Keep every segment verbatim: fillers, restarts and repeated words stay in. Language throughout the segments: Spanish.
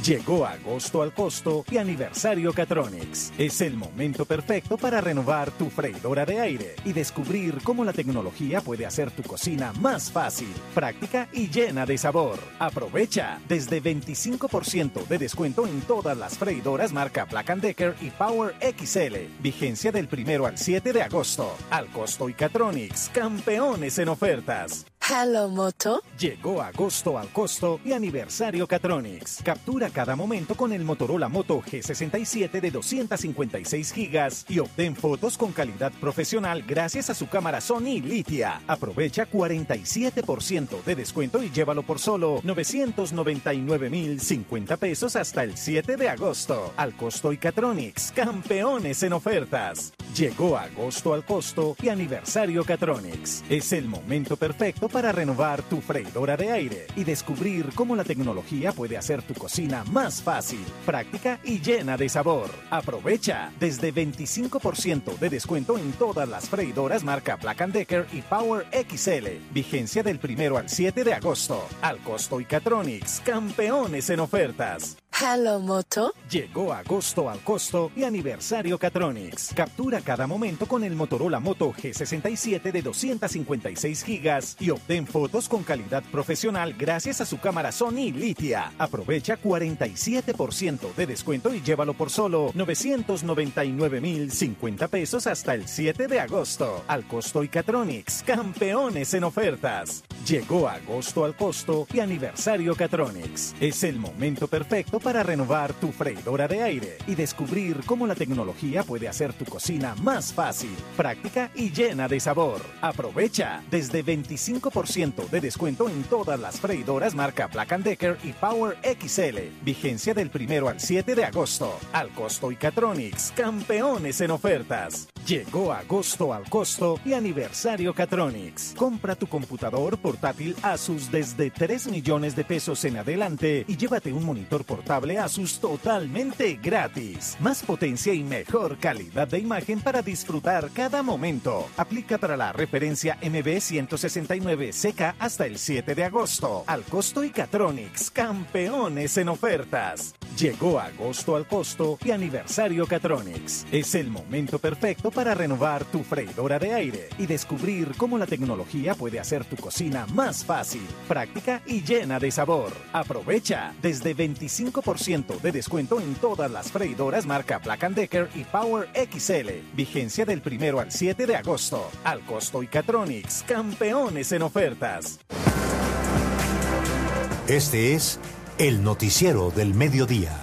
Llegó agosto al costo y aniversario Catronics. Es el momento perfecto para renovar tu freidora de aire y descubrir cómo la tecnología puede hacer tu cocina más fácil, práctica y llena de sabor. Aprovecha desde veinticinco por ciento de descuento en todas las freidoras marca Black and Decker y Power X L. Vigencia del primero al siete de agosto. Al costo y Catronics, campeones en ofertas. Hello, Moto. Llegó agosto al costo y aniversario Catronics. Captura cada momento con el Motorola Moto G sesenta y siete de doscientos cincuenta y seis gigas y obtén fotos con calidad profesional gracias a su cámara Sony Litia. Aprovecha cuarenta y siete por ciento de descuento y llévalo por solo novecientos noventa y nueve mil cincuenta pesos hasta el siete de agosto. Al costo y Catronics, campeones en ofertas. Llegó agosto al costo y aniversario Catronics. Es el momento perfecto para renovar tu freidora de aire y descubrir cómo la tecnología puede hacer tu cocina más fácil, práctica y llena de sabor. Aprovecha desde veinticinco por ciento de descuento en todas las freidoras marca Black and Decker y Power X L. Vigencia del primero al siete de agosto. Al costo y Catronics, campeones en ofertas. Hello, Moto. Llegó agosto al costo y aniversario Catronics. Captura cada momento con el Motorola Moto G sesenta y siete de doscientos cincuenta y seis gigas y obtén fotos con calidad profesional gracias a su cámara Sony Litia. Aprovecha cuarenta y siete por ciento de descuento y llévalo por solo novecientos noventa y nueve mil cincuenta pesos hasta el siete de agosto. Al costo y Catronics, campeones en ofertas. Llegó agosto al costo y aniversario Catronics. Es el momento perfecto para renovar tu freidora de aire y descubrir cómo la tecnología puede hacer tu cocina más fácil, práctica y llena de sabor. Aprovecha desde veinticinco por ciento de descuento en todas las freidoras marca Black and Decker y Power X L. Vigencia del primero al siete de agosto. Al costo y Catronics, campeones en ofertas. Llegó agosto al costo y aniversario Catronics. Compra tu computador portátil Asus desde tres millones de pesos en adelante y llévate un monitor portátil Asus totalmente gratis. Más potencia y mejor calidad de imagen para disfrutar cada momento. Aplica para la referencia M B ciento sesenta y nueve C K hasta el siete de agosto. Al costo y Catronics, campeones en ofertas. Llegó agosto al costo y aniversario Catronics. Es el momento perfecto para renovar tu freidora de aire y descubrir cómo la tecnología puede hacer tu cocina más fácil, práctica y llena de sabor. Aprovecha desde veinticinco por ciento de descuento en todas las freidoras marca Black and Decker y Power X L. Vigencia del primero al siete de agosto. Al costo y Catronics, campeones en ofertas. Este es el noticiero del mediodía.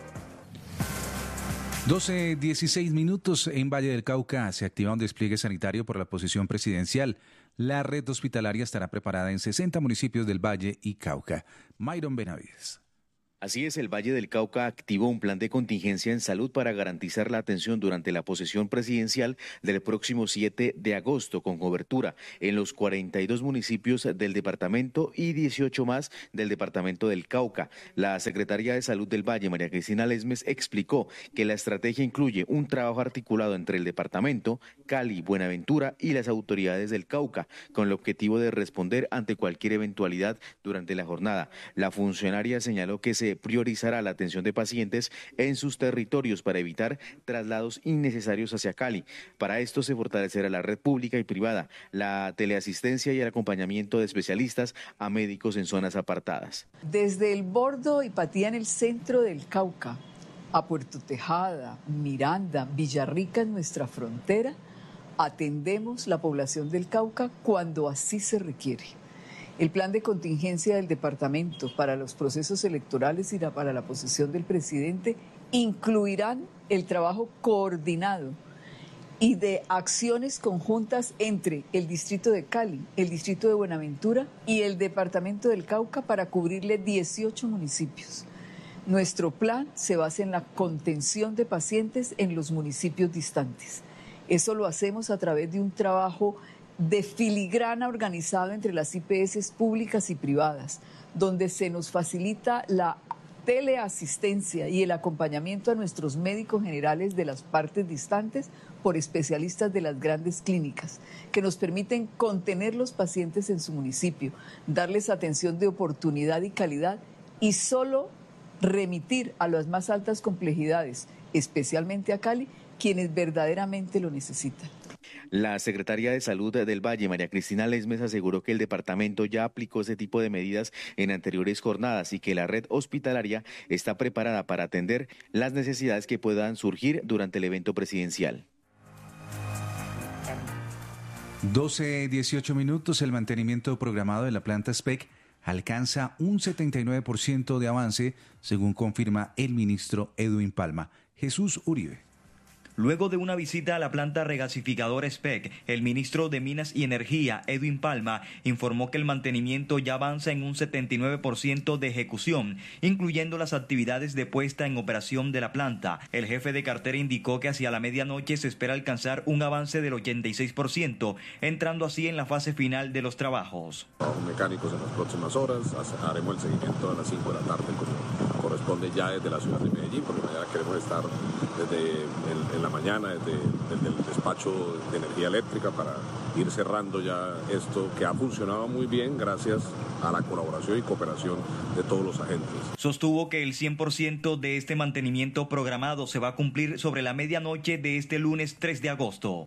doce dieciséis minutos. En Valle del Cauca se activa un despliegue sanitario por la posición presidencial. La red hospitalaria estará preparada en sesenta municipios del Valle y Cauca. Myron Benavides. Así es, el Valle del Cauca activó un plan de contingencia en salud para garantizar la atención durante la posesión presidencial del próximo siete de agosto, con cobertura en los cuarenta y dos municipios del departamento y dieciocho más del departamento del Cauca. La secretaria de Salud del Valle, María Cristina Lesmes, explicó que la estrategia incluye un trabajo articulado entre el departamento, Cali, Buenaventura y las autoridades del Cauca, con el objetivo de responder ante cualquier eventualidad durante la jornada. La funcionaria señaló que se priorizará la atención de pacientes en sus territorios para evitar traslados innecesarios hacia Cali. Para esto se fortalecerá la red pública y privada, la teleasistencia y el acompañamiento de especialistas a médicos en zonas apartadas. Desde el Bordo y Patía en el centro del Cauca, a Puerto Tejada, Miranda, Villarrica en nuestra frontera, atendemos la población del Cauca cuando así se requiere. El plan de contingencia del departamento para los procesos electorales y para la posesión del presidente incluirán el trabajo coordinado y de acciones conjuntas entre el distrito de Cali, el distrito de Buenaventura y el departamento del Cauca para cubrirle dieciocho municipios. Nuestro plan se basa en la contención de pacientes en los municipios distantes. Eso lo hacemos a través de un trabajo de filigrana organizado entre las I P S públicas y privadas, donde se nos facilita la teleasistencia y el acompañamiento a nuestros médicos generales de las partes distantes por especialistas de las grandes clínicas, que nos permiten contener los pacientes en su municipio, darles atención de oportunidad y calidad y solo remitir a las más altas complejidades, especialmente a Cali, quienes verdaderamente lo necesitan. La secretaria de Salud del Valle, María Cristina Lesmes, aseguró que el departamento ya aplicó ese tipo de medidas en anteriores jornadas y que la red hospitalaria está preparada para atender las necesidades que puedan surgir durante el evento presidencial. doce dieciocho minutos, el mantenimiento programado de la planta S P E C alcanza un setenta y nueve por ciento de avance, según confirma el ministro Edwin Palma. Jesús Uribe. Luego de una visita a la planta regasificadora S P E C, el ministro de Minas y Energía, Edwin Palma, informó que el mantenimiento ya avanza en un setenta y nueve por ciento de ejecución, incluyendo las actividades de puesta en operación de la planta. El jefe de cartera indicó que hacia la medianoche se espera alcanzar un avance del ochenta y seis por ciento, entrando así en la fase final de los trabajos. Los mecánicos en las próximas horas, haremos el seguimiento a las cinco de la tarde, como corresponde ya desde la ciudad de Medellín, porque mañana queremos estar desde el, el la mañana desde, desde el despacho de energía eléctrica para ir cerrando ya esto que ha funcionado muy bien gracias a la colaboración y cooperación de todos los agentes. Sostuvo que el cien por ciento de este mantenimiento programado se va a cumplir sobre la medianoche de este lunes tres de agosto.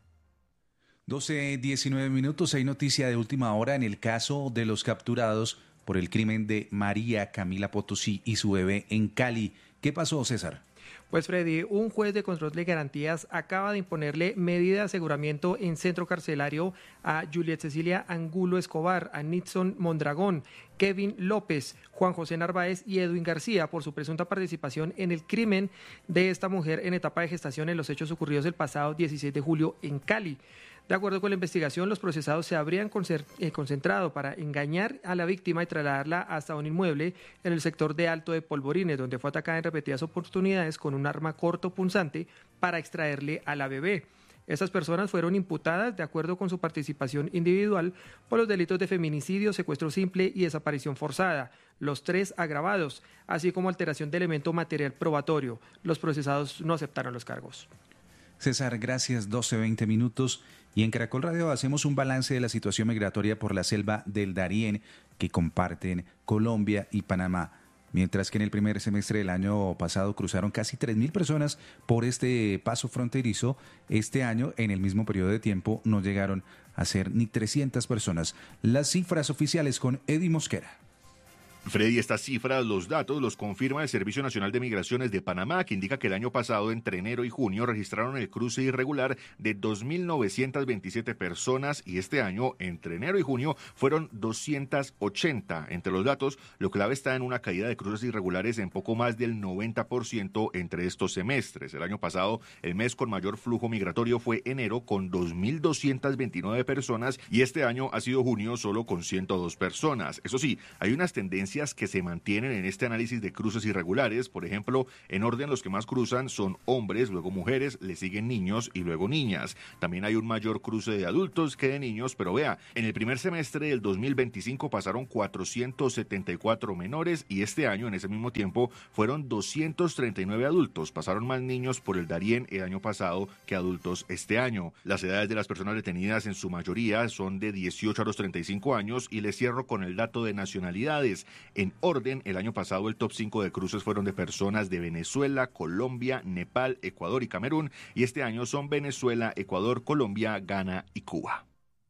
doce diecinueve minutos, hay noticia de última hora en el caso de los capturados por el crimen de María Camila Potosí y su bebé en Cali. ¿Qué pasó, César? Pues Freddy, un juez de control de garantías acaba de imponerle medida de aseguramiento en centro carcelario a Juliet Cecilia Angulo Escobar, a Nixon Mondragón, Kevin López, Juan José Narváez y Edwin García por su presunta participación en el crimen de esta mujer en etapa de gestación en los hechos ocurridos el pasado dieciséis de julio en Cali. De acuerdo con la investigación, los procesados se habrían concentrado para engañar a la víctima y trasladarla hasta un inmueble en el sector de Alto de Polvorines, donde fue atacada en repetidas oportunidades con un arma corto punzante para extraerle a la bebé. Estas personas fueron imputadas, de acuerdo con su participación individual, por los delitos de feminicidio, secuestro simple y desaparición forzada, los tres agravados, así como alteración de elemento material probatorio. Los procesados no aceptaron los cargos. César, gracias. doce veinte minutos. Y en Caracol Radio hacemos un balance de la situación migratoria por la selva del Darién que comparten Colombia y Panamá. Mientras que en el primer semestre del año pasado cruzaron casi tres mil personas por este paso fronterizo, este año, en el mismo periodo de tiempo, no llegaron a ser ni trescientas personas. Las cifras oficiales con Eddie Mosquera. Freddy, estas cifras, los datos, los confirma el Servicio Nacional de Migraciones de Panamá, que indica que el año pasado, entre enero y junio, registraron el cruce irregular de dos mil novecientas veintisiete personas y este año, entre enero y junio, fueron doscientas ochenta. Entre los datos, lo clave está en una caída de cruces irregulares en poco más del noventa por ciento entre estos semestres. El año pasado, el mes con mayor flujo migratorio fue enero con dos mil doscientas veintinueve personas y este año ha sido junio solo con ciento dos personas. Eso sí, hay unas tendencias que se mantienen en este análisis de cruces irregulares. Por ejemplo, en orden los que más cruzan son hombres, luego mujeres, le siguen niños y luego niñas. También hay un mayor cruce de adultos que de niños, pero vea, en el primer semestre del dos mil veinticinco pasaron cuatrocientos setenta y cuatro menores y este año, en ese mismo tiempo, fueron doscientos treinta y nueve adultos. Pasaron más niños por el Darién el año pasado que adultos este año. Las edades de las personas detenidas en su mayoría son de dieciocho a los treinta y cinco años y les cierro con el dato de nacionalidades. En orden, el año pasado el top cinco de cruces fueron de personas de Venezuela, Colombia, Nepal, Ecuador y Camerún, y este año son Venezuela, Ecuador, Colombia, Ghana y Cuba.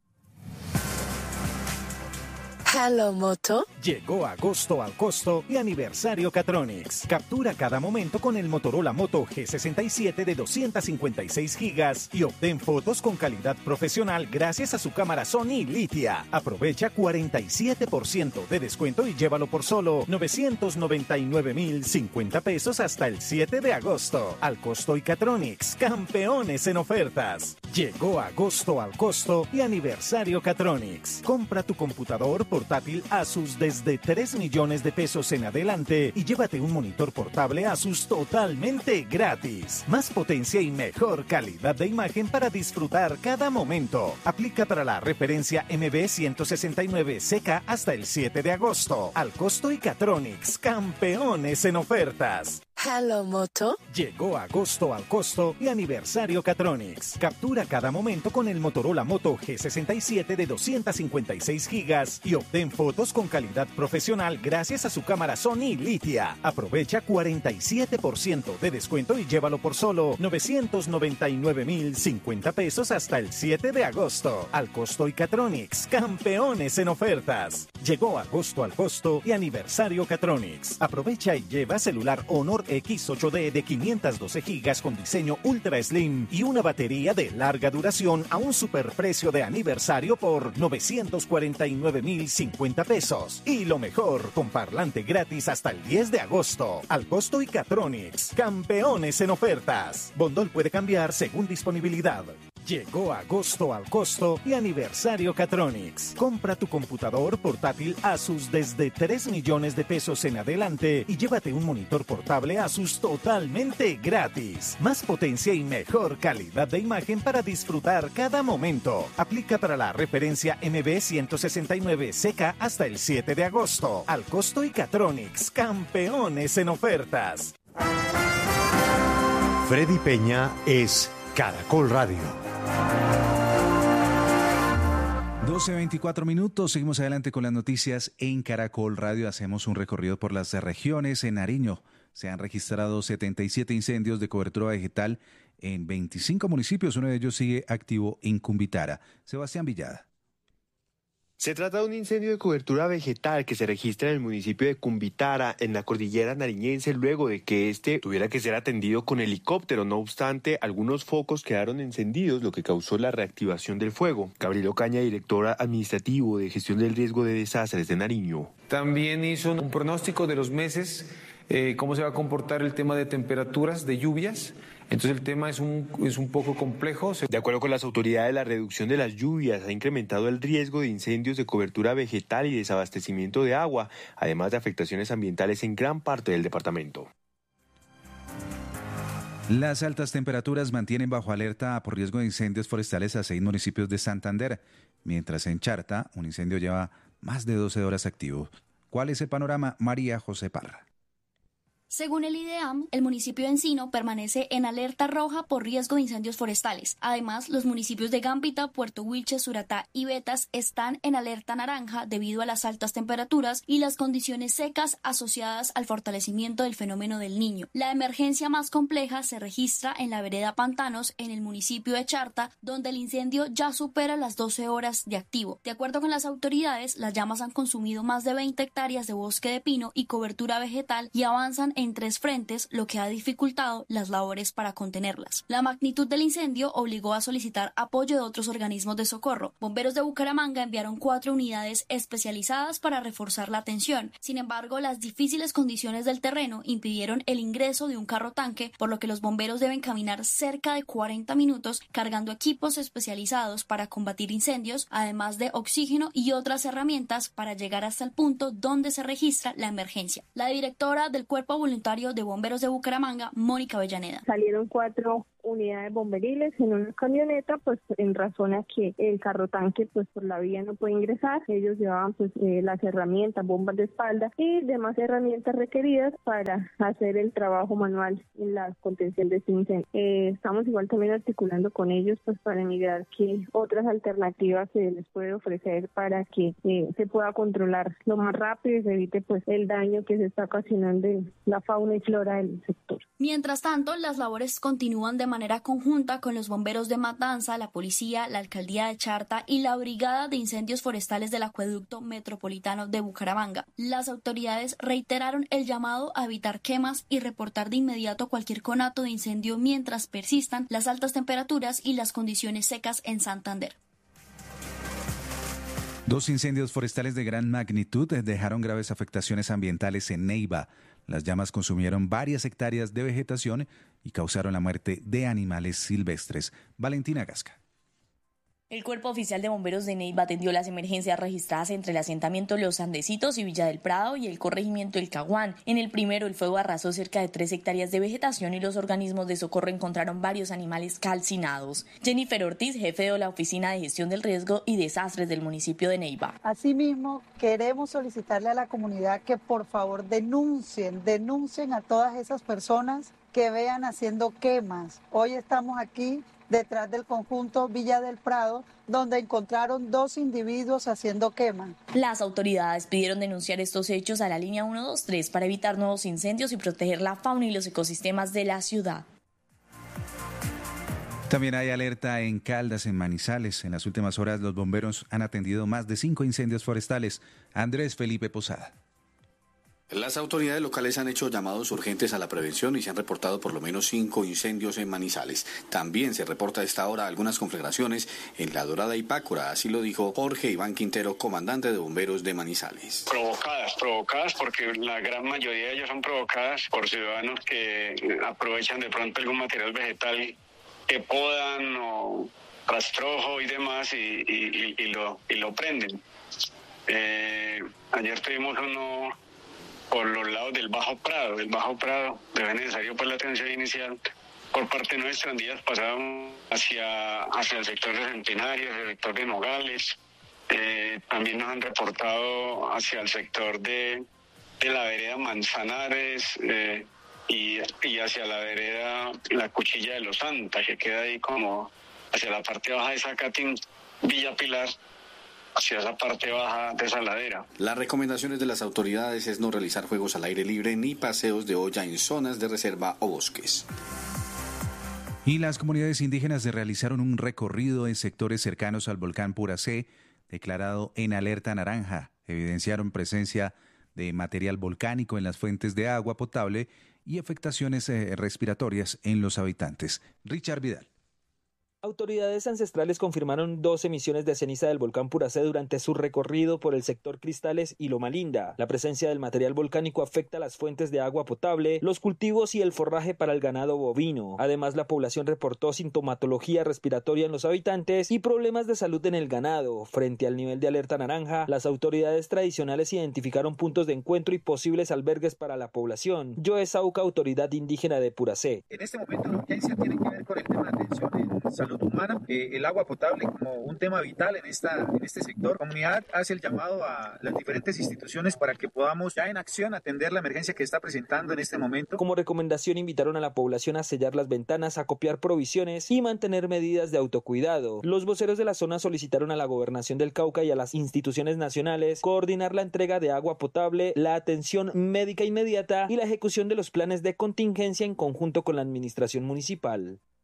Hello Moto. Llegó agosto al costo y aniversario Catronics. Captura cada momento con el Motorola Moto G sesenta y siete de doscientas cincuenta y seis gigas y obtén fotos con calidad profesional gracias a su cámara Sony Litia. Aprovecha cuarenta y siete por ciento de descuento y llévalo por solo novecientos noventa y nueve mil cincuenta pesos hasta el siete de agosto. Al costo y Catronics, campeones en ofertas. Llegó agosto al costo y aniversario Catronics. Compra tu computador por portátil Asus desde tres millones de pesos en adelante y llévate un monitor portable Asus totalmente gratis. Más potencia y mejor calidad de imagen para disfrutar cada momento. Aplica para la referencia M B ciento sesenta y nueve C K hasta el siete de agosto. Al costo y Catronics, campeones en ofertas. Hello, Moto. Llegó agosto al costo y aniversario Catronics. Captura cada momento con el Motorola Moto G sesenta y siete de doscientas cincuenta y seis gigas y obtén fotos con calidad profesional gracias a su cámara Sony Litia. Aprovecha cuarenta y siete por ciento de descuento y llévalo por solo novecientos noventa y nueve mil cincuenta pesos hasta el siete de agosto. Al costo y Catronics, campeones en ofertas. Llegó agosto al costo y aniversario Catronics. Aprovecha y lleva celular Honor X ocho D de quinientos doce gigas con diseño Ultra Slim y una batería de larga duración a un superprecio de aniversario por novecientos cuarenta y nueve mil cincuenta pesos. Y lo mejor, con parlante gratis hasta el diez de agosto. Al costo y Catronics, campeones en ofertas. Bondol puede cambiar según disponibilidad. Llegó agosto al costo y aniversario Catronics. Compra tu computador portátil Asus desde tres millones de pesos en adelante y llévate un monitor portable Asus totalmente gratis. Más potencia y mejor calidad de imagen para disfrutar cada momento. Aplica para la referencia M B ciento sesenta y nueve C K hasta el siete de agosto. Al costo y Catronics, campeones en ofertas. Freddy Peña es Caracol Radio. doce veinticuatro minutos, seguimos adelante con las noticias en Caracol Radio. Hacemos un recorrido por las regiones. En Nariño se han registrado setenta y siete incendios de cobertura vegetal en veinticinco municipios. Uno de ellos sigue activo en Cumbitara. Sebastián Villada. Se trata de un incendio de cobertura vegetal que se registra en el municipio de Cumbitara, en la cordillera nariñense, luego de que este tuviera que ser atendido con helicóptero. No obstante, algunos focos quedaron encendidos, lo que causó la reactivación del fuego. Gabriela Ocaña, directora administrativo de gestión del riesgo de desastres de Nariño. También hizo un pronóstico de los meses, eh, cómo se va a comportar el tema de temperaturas, de lluvias. Entonces el tema es un, es un poco complejo. De acuerdo con las autoridades, la reducción de las lluvias ha incrementado el riesgo de incendios de cobertura vegetal y desabastecimiento de agua, además de afectaciones ambientales en gran parte del departamento. Las altas temperaturas mantienen bajo alerta por riesgo de incendios forestales a seis municipios de Santander, mientras en Charta un incendio lleva más de doce horas activo. ¿Cuál es el panorama? María José Parra. Según el IDEAM, el municipio de Encino permanece en alerta roja por riesgo de incendios forestales. Además, los municipios de Gambita, Puerto Wilches, Suratá y Betas están en alerta naranja debido a las altas temperaturas y las condiciones secas asociadas al fortalecimiento del fenómeno del Niño. La emergencia más compleja se registra en la vereda Pantanos, en el municipio de Charta, donde el incendio ya supera las doce horas de activo. De acuerdo con las autoridades, las llamas han consumido más de veinte hectáreas de bosque de pino y cobertura vegetal y avanzan en tres frentes, lo que ha dificultado las labores para contenerlas. La magnitud del incendio obligó a solicitar apoyo de otros organismos de socorro. Bomberos de Bucaramanga enviaron cuatro unidades especializadas para reforzar la atención. Sin embargo, las difíciles condiciones del terreno impidieron el ingreso de un carro tanque, por lo que los bomberos deben caminar cerca de cuarenta minutos cargando equipos especializados para combatir incendios, además de oxígeno y otras herramientas para llegar hasta el punto donde se registra la emergencia. La directora del Cuerpo Voluntario de Bomberos de Bucaramanga, Mónica Avellaneda. Salieron cuatro unidades bomberiles en una camioneta, pues en razón a que el carro tanque pues por la vía no puede ingresar. Ellos llevaban pues eh, las herramientas, bombas de espalda y demás herramientas requeridas para hacer el trabajo manual en la contención de este incendio. Eh, estamos igual también articulando con ellos pues para mirar qué otras alternativas se les puede ofrecer para que eh, se pueda controlar lo más rápido y se evite pues el daño que se está ocasionando en la fauna y flora del sector. Mientras tanto, las labores continúan de manera conjunta con los bomberos de Matanza, la policía, la alcaldía de Charta y la brigada de incendios forestales del acueducto metropolitano de Bucaramanga. Las autoridades reiteraron el llamado a evitar quemas y reportar de inmediato cualquier conato de incendio mientras persistan las altas temperaturas y las condiciones secas en Santander. Dos incendios forestales de gran magnitud dejaron graves afectaciones ambientales en Neiva. Las llamas consumieron varias hectáreas de vegetación y causaron la muerte de animales silvestres. Valentina Gasca. El Cuerpo Oficial de Bomberos de Neiva atendió las emergencias registradas entre el asentamiento Los Andesitos y Villa del Prado y el corregimiento El Caguán. En el primero, el fuego arrasó cerca de tres hectáreas de vegetación y los organismos de socorro encontraron varios animales calcinados. Jennifer Ortiz, jefe de la Oficina de Gestión del Riesgo y Desastres del municipio de Neiva. Asimismo, queremos solicitarle a la comunidad que por favor denuncien, denuncien a todas esas personas que vean haciendo quemas. Hoy estamos aquí detrás del conjunto Villa del Prado, donde encontraron dos individuos haciendo quema. Las autoridades pidieron denunciar estos hechos a la línea uno dos tres para evitar nuevos incendios y proteger la fauna y los ecosistemas de la ciudad. También hay alerta en Caldas, en Manizales. En las últimas horas los bomberos han atendido más de cinco incendios forestales. Andrés Felipe Posada. Las autoridades locales han hecho llamados urgentes a la prevención y se han reportado por lo menos cinco incendios en Manizales. También se reporta a esta hora algunas conflagraciones en La Dorada y Pácora, así lo dijo Jorge Iván Quintero, comandante de bomberos de Manizales. Provocadas, provocadas porque la gran mayoría de ellas son provocadas por ciudadanos que aprovechan de pronto algún material vegetal que podan o rastrojo y demás y, y, y, y, lo, y lo prenden. Eh, ayer tuvimos uno por los lados del Bajo Prado, del Bajo Prado, de necesario pues la atención inicial por parte nuestra. En días pasados hacia, hacia el sector de Centenario, hacia el sector de Nogales, eh, también nos han reportado hacia el sector de, de la vereda Manzanares eh, y, y hacia la vereda La Cuchilla de los Santa, que queda ahí como hacia la parte baja de Zacatín, Villa Pilar, hacia esa parte baja de esa ladera. Las recomendaciones de las autoridades es no realizar juegos al aire libre ni paseos de olla en zonas de reserva o bosques. Y las comunidades indígenas realizaron un recorrido en sectores cercanos al volcán Puracé, declarado en alerta naranja. Evidenciaron presencia de material volcánico en las fuentes de agua potable y afectaciones eh, respiratorias en los habitantes. Richard Vidal. Autoridades ancestrales confirmaron dos emisiones de ceniza del volcán Puracé durante su recorrido por el sector Cristales y Loma Linda. La presencia del material volcánico afecta las fuentes de agua potable, los cultivos y el forraje para el ganado bovino. Además, la población reportó sintomatología respiratoria en los habitantes y problemas de salud en el ganado. Frente al nivel de alerta naranja, las autoridades tradicionales identificaron puntos de encuentro y posibles albergues para la población. Joe Sauca, autoridad indígena de Puracé. En este momento la urgencia tiene que ver con el tema de atención en salud humana, eh, el agua potable como un tema vital en, esta, en este sector. La comunidad hace el llamado a las diferentes instituciones para que podamos ya en acción atender la emergencia que está presentando en este momento. Como recomendación invitaron a la población a sellar las ventanas, acopiar provisiones y mantener medidas de autocuidado. Los voceros de la zona solicitaron a la Gobernación del Cauca y a las instituciones nacionales coordinar la entrega de agua potable, la atención médica inmediata y la ejecución de los planes de contingencia en conjunto con la administración municipal.